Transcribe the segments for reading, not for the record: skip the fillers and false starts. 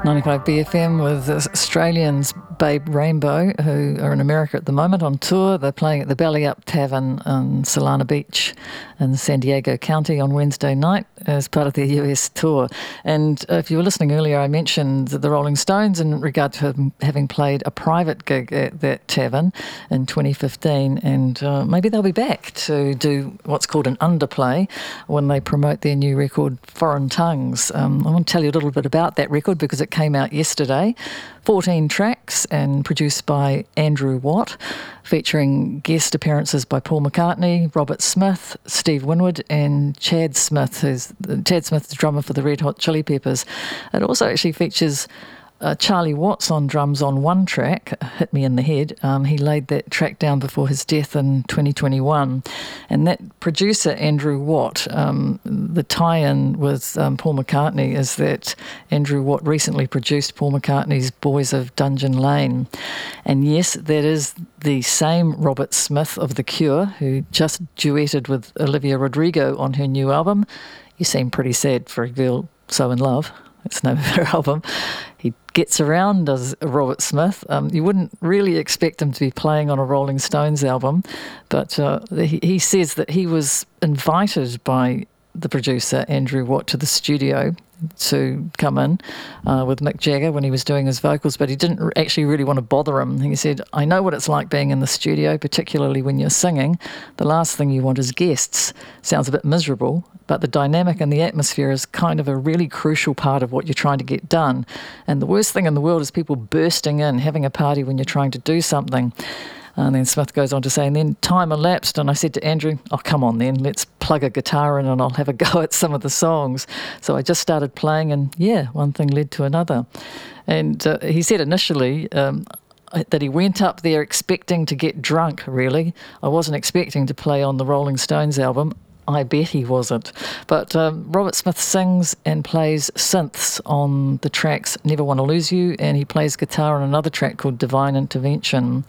95 BFM with Australians Babe Rainbow, who are in America at the moment on tour. They're playing at the Belly Up Tavern on Solana Beach in San Diego County on Wednesday night as part of their US tour. And if you were listening earlier, I mentioned the Rolling Stones in regard to having played a private gig at that tavern in 2015, and maybe they'll be back to do what's called an underplay when they promote their new record, Foreign Tongues. I want to tell you a little bit about that record because it came out yesterday. 14 tracks and produced by Andrew Watt, featuring guest appearances by Paul McCartney, Robert Smith, Steve Winwood and Chad Smith, the drummer for the Red Hot Chili Peppers. It also actually features Charlie Watts on drums on one track, Hit Me in the Head. He laid that track down before his death in 2021. And that producer, Andrew Watt, the tie-in with Paul McCartney is that Andrew Watt recently produced Paul McCartney's Boys of Dungeon Lane. And yes, that is the same Robert Smith of The Cure, who just duetted with Olivia Rodrigo on her new album. You seem pretty sad for a girl so in love. It's the name of her album. He gets around as Robert Smith. You wouldn't really expect him to be playing on a Rolling Stones album, but he says that he was invited by the producer, Andrew Watt, to the studio to come in with Mick Jagger when he was doing his vocals, but he didn't actually really want to bother him. He said, I know what it's like being in the studio, particularly when you're singing. The last thing you want is guests. Sounds a bit miserable, but the dynamic and the atmosphere is kind of a really crucial part of what you're trying to get done. And the worst thing in the world is people bursting in, having a party when you're trying to do something. And then Smith goes on to say, and then time elapsed, and I said to Andrew, oh, come on then, let's plug a guitar in and I'll have a go at some of the songs. So I just started playing, and yeah, one thing led to another. And he said initially that he went up there expecting to get drunk, really. I wasn't expecting to play on the Rolling Stones album. I bet he wasn't. But Robert Smith sings and plays synths on the tracks Never Wanna Lose You, and he plays guitar on another track called Divine Intervention.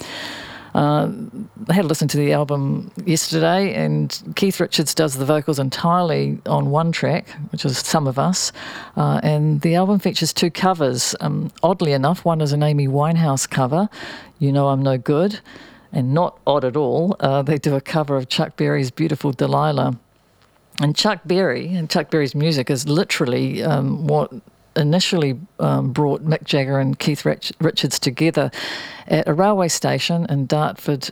I had a listen to the album yesterday, and Keith Richards does the vocals entirely on one track, which is Some of Us, and the album features two covers. Oddly enough, one is an Amy Winehouse cover, You Know I'm No Good, and not odd at all, they do a cover of Chuck Berry's Beautiful Delilah. And Chuck Berry and Chuck Berry's music is literally what initially brought Mick Jagger and Keith Richards together at a railway station in Dartford,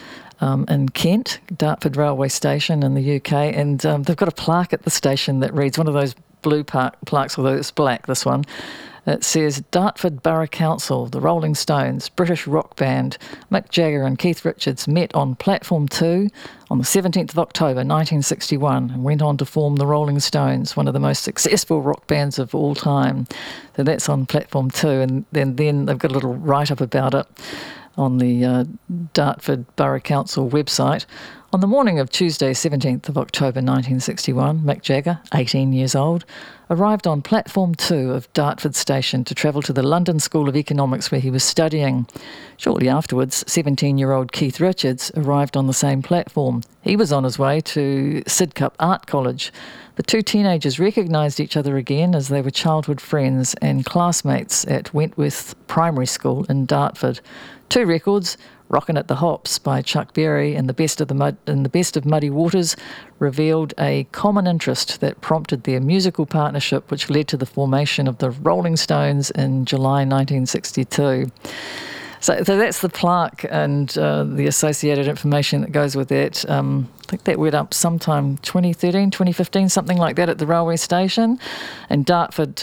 in Kent, Dartford Railway Station in the UK. And they've got a plaque at the station that reads, one of those blue plaques, although it's black, this one. It says, Dartford Borough Council, the Rolling Stones, British rock band, Mick Jagger and Keith Richards met on Platform 2 on the 17th of October 1961 and went on to form the Rolling Stones, one of the most successful rock bands of all time. So that's on Platform 2, and then they've got a little write-up about it on the Dartford Borough Council website. On the morning of Tuesday, 17th of October 1961, Mick Jagger, 18 years old, arrived on Platform 2 of Dartford Station to travel to the London School of Economics where he was studying. Shortly afterwards, 17-year-old Keith Richards arrived on the same platform. He was on his way to Sidcup Art College. The two teenagers recognised each other again as they were childhood friends and classmates at Wentworth Primary School in Dartford. Two records, Rockin' at the Hops by Chuck Berry and The Best of Muddy Waters, revealed a common interest that prompted their musical partnership, which led to the formation of the Rolling Stones in July 1962. So that's the plaque and the associated information that goes with that. I think that went up sometime 2013, 2015, something like that at the railway station. And Dartford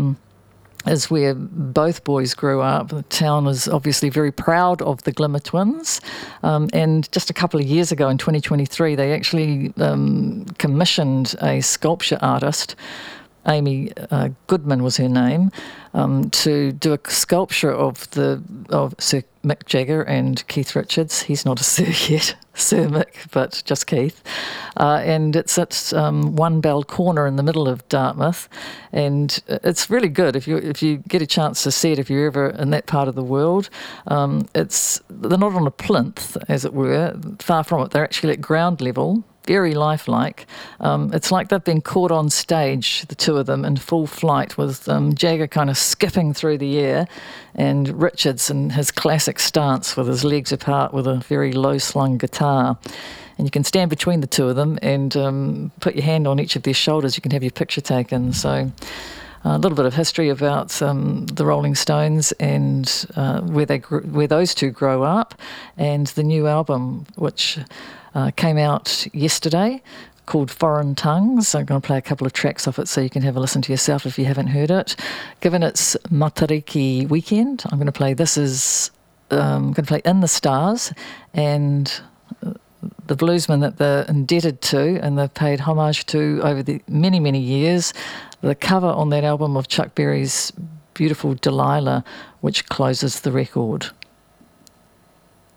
is where both boys grew up. The town is obviously very proud of the Glimmer Twins. And just a couple of years ago in 2023, they actually commissioned a sculpture artist, Amy Goodman was her name, to do a sculpture of Sir Mick Jagger and Keith Richards. He's not a Sir yet, Sir Mick, but just Keith. And it's at One Bell Corner in the middle of Dartmouth, and it's really good if you get a chance to see it if you're ever in that part of the world. They're not on a plinth, as it were, far from it. They're actually at ground level. very lifelike. It's like they've been caught on stage, the two of them, in full flight, with Jagger kind of skipping through the air and Richards in his classic stance with his legs apart with a very low-slung guitar. And you can stand between the two of them and put your hand on each of their shoulders. You can have your picture taken. So a little bit of history about the Rolling Stones and where those two grow up, and the new album, which came out yesterday, called Foreign Tongues. I'm going to play a couple of tracks off it so you can have a listen to yourself if you haven't heard it. Given it's Matariki weekend, I'm going to play In the Stars, and the bluesman that they're indebted to and they've paid homage to over the many, many years. The cover on that album of Chuck Berry's beautiful Delilah, which closes the record.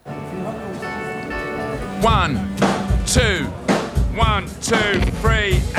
1, 2, 1, 2, 3.